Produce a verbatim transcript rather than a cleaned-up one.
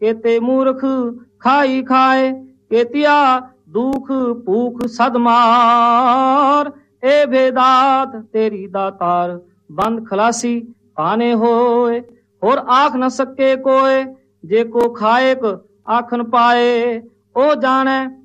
केते मूर्ख खाई खाए, केतिया दुख भूख सदमार। ए भेदात तेरी दातार, बंद खलासी पाने होए। और आख न सके कोय, जेको खाएक आखन पाए। ओ जाने